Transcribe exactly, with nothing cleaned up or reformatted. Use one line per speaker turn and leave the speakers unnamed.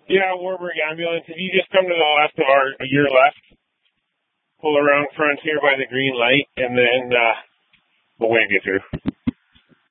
Yeah, Warburg Ambulance. If you just come to the left of our, your left, pull around front here by the green light, and then uh, we'll wave you through.